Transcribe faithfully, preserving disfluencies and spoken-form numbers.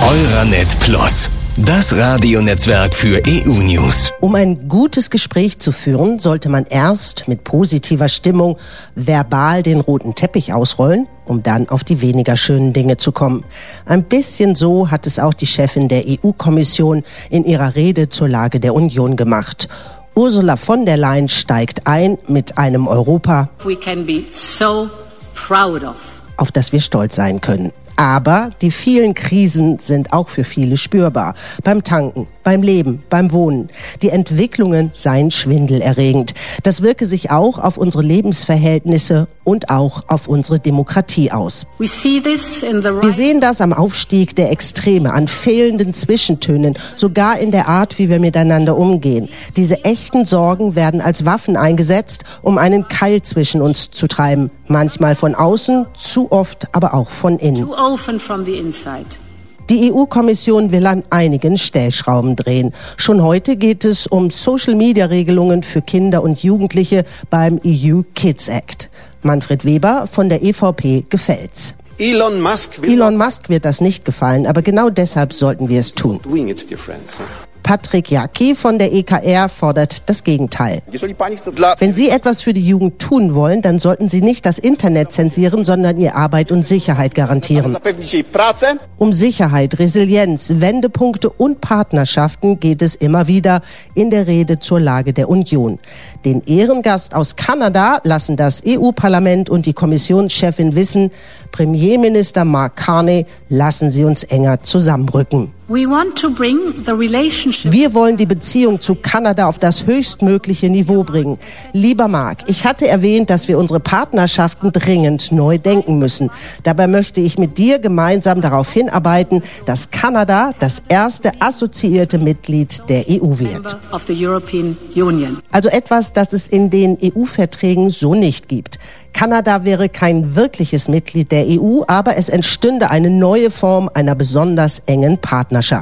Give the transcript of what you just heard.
Euranet Plus, das Radionetzwerk für E U-News. Um ein gutes Gespräch zu führen, sollte man erst mit positiver Stimmung verbal den roten Teppich ausrollen, um dann auf die weniger schönen Dinge zu kommen. Ein bisschen so hat es auch die Chefin der E U-Kommission in ihrer Rede zur Lage der Union gemacht. Ursula von der Leyen steigt ein mit einem Europa, We can be so proud of. auf das wir stolz sein können. Aber die vielen Krisen sind auch für viele spürbar. Beim Tanken, beim Leben, beim Wohnen. Die Entwicklungen seien schwindelerregend. Das wirke sich auch auf unsere Lebensverhältnisse und auch auf unsere Demokratie aus. We see this in the Wir sehen das am Aufstieg der Extreme, an fehlenden Zwischentönen, sogar in der Art, wie wir miteinander umgehen. Diese echten Sorgen werden als Waffen eingesetzt, um einen Keil zwischen uns zu treiben. Manchmal von außen, zu oft aber auch von innen. too often from the inside. Die E U-Kommission will an einigen Stellschrauben drehen. Schon heute geht es um Social-Media-Regelungen für Kinder und Jugendliche beim E U Kids Act. Manfred Weber von der E V P gefällt's. Elon Musk, will Elon Musk wird das nicht gefallen, aber genau deshalb sollten wir es tun. doing it, dear friends. Patrick Jaki von der E K R fordert das Gegenteil. Wenn Sie etwas für die Jugend tun wollen, dann sollten Sie nicht das Internet zensieren, sondern ihr Arbeit und Sicherheit garantieren. Um Sicherheit, Resilienz, Wendepunkte und Partnerschaften geht es immer wieder in der Rede zur Lage der Union. Den Ehrengast aus Kanada lassen das E U-Parlament und die Kommissionschefin wissen, Premierminister Mark Carney, lassen Sie uns enger zusammenrücken. We want to bring the relationship. Wir wollen die Beziehung zu Kanada auf das höchstmögliche Niveau bringen. Lieber Mark, ich hatte erwähnt, dass wir unsere Partnerschaften dringend neu denken müssen. Dabei möchte ich mit dir gemeinsam darauf hinarbeiten, dass Kanada das erste assoziierte Mitglied der E U wird. Member of the European Union. Also etwas, das es in den E U-Verträgen so nicht gibt. Kanada wäre kein wirkliches Mitglied der E U, aber es entstünde eine neue Form einer besonders engen Partnerschaft.